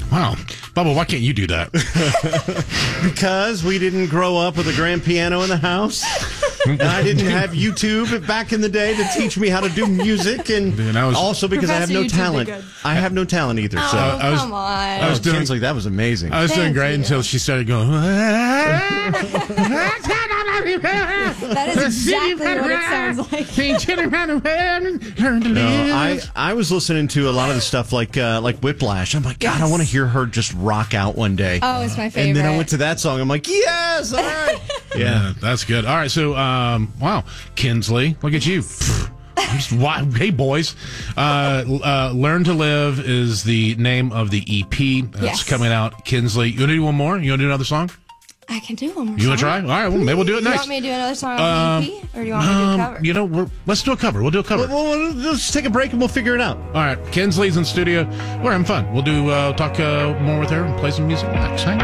Wow. Bubba, why can't you do that? Because we didn't grow up with a grand piano in the house. And I didn't have YouTube back in the day to teach me how to do music. And also because I have no talent. I have no talent either. So Come on. I was doing Kinsley, that was amazing. I was doing great until she started going. That is exactly what it sounds like. No, I was listening to a lot of the stuff like Whiplash. I'm like, God, I want to hear her just rock out one day. Oh, it's my favorite. And then I went to that song. I'm like, yes, all right. Yeah, that's good. All right, so wow, Kinsley, look at you. Hey, boys. Learn to Live is the name of the EP that's coming out. Kinsley, you want to do one more? You want to do another song? I can do one more You want to try? All right, well, maybe we'll do it next. You want me to do another song on the EP? Or do you want me to do a cover? Let's do a cover. We'll do a cover. Well, let's take a break and we'll figure it out. All right, Kinsley's in studio. We're having fun. We'll talk more with her and play some music next. Hang on.